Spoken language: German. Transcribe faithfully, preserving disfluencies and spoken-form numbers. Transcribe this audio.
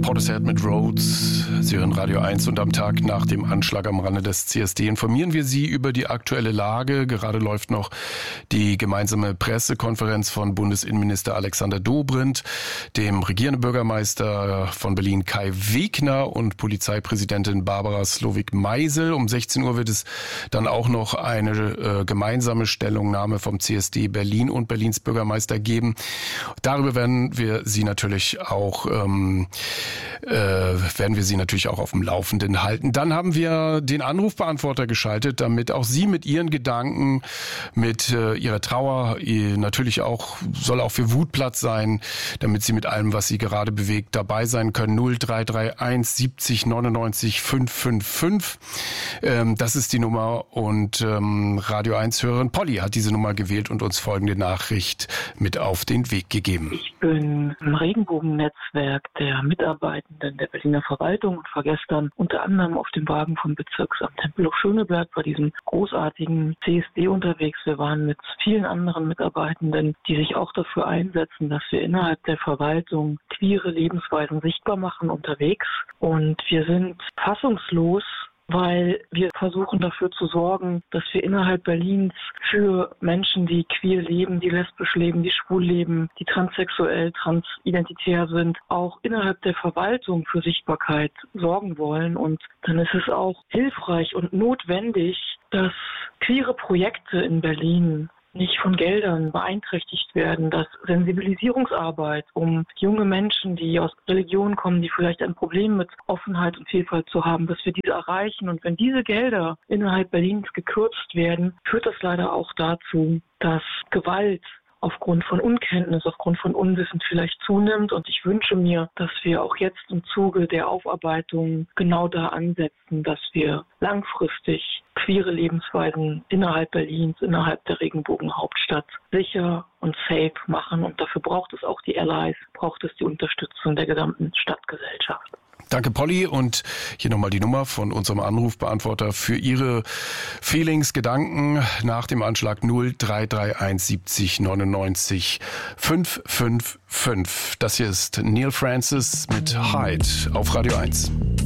Portishead mit Rhodes. Sie hören Radio eins und am Tag nach dem Anschlag am Rande des C S D informieren wir Sie über die aktuelle Lage. Gerade läuft noch die gemeinsame Pressekonferenz von Bundesinnenminister Alexander Dobrindt, dem regierenden Bürgermeister von Berlin Kai Wegner und Polizeipräsidentin Barbara Slowik-Meisel. Um sechzehn Uhr wird es dann auch noch eine äh, gemeinsame Stellungnahme vom C S D Berlin und Berlins Bürgermeister geben. Darüber werden wir Sie natürlich auch ähm, äh, werden wir Sie natürlich auch auf dem Laufenden halten. Dann haben wir den Anrufbeantworter geschaltet, damit auch Sie mit Ihren Gedanken, mit äh, Ihrer Trauer, ihr, natürlich auch, soll auch für Wut Platz sein, damit Sie mit allem, was Sie gerade bewegt, dabei sein können. null drei drei eins siebzig neunundneunzig fünf fünf fünf. Ähm, das ist die Nummer und ähm, Radio eins-Hörerin Polly hat diese Nummer gewählt und uns folgende Nachricht mit auf den Weg gegeben. Ich bin im Regenbogennetzwerk der Mitarbeitenden der Berliner Verwaltung und war gestern unter anderem auf dem Wagen vom Bezirksamt Tempelhof-Schöneberg bei diesem großartigen C S D unterwegs. Wir waren mit vielen anderen Mitarbeitenden, die sich auch dafür einsetzen, dass wir innerhalb der Verwaltung queere Lebensweisen sichtbar machen, unterwegs. Und wir sind fassungslos, weil wir versuchen dafür zu sorgen, dass wir innerhalb Berlins für Menschen, die queer leben, die lesbisch leben, die schwul leben, die transsexuell, transidentitär sind, auch innerhalb der Verwaltung für Sichtbarkeit sorgen wollen. Und dann ist es auch hilfreich und notwendig, dass queere Projekte in Berlin nicht von Geldern beeinträchtigt werden, dass Sensibilisierungsarbeit, um junge Menschen, die aus Religionen kommen, die vielleicht ein Problem mit Offenheit und Vielfalt zu haben, dass wir diese erreichen. Und wenn diese Gelder innerhalb Berlins gekürzt werden, führt das leider auch dazu, dass Gewalt aufgrund von Unkenntnis, aufgrund von Unwissen vielleicht zunimmt. Und ich wünsche mir, dass wir auch jetzt im Zuge der Aufarbeitung genau da ansetzen, dass wir langfristig queere Lebensweisen innerhalb Berlins, innerhalb der Regenbogenhauptstadt sicher und safe machen. Und dafür braucht es auch die Allies, braucht es die Unterstützung der gesamten Stadtgesellschaft. Danke, Polly. Und hier nochmal die Nummer von unserem Anrufbeantworter für Ihre Feelings, Gedanken nach dem Anschlag null drei drei eins siebzig neunundneunzig fünf fünf fünf. Das hier ist Neil Francis mit Hyde auf Radio eins.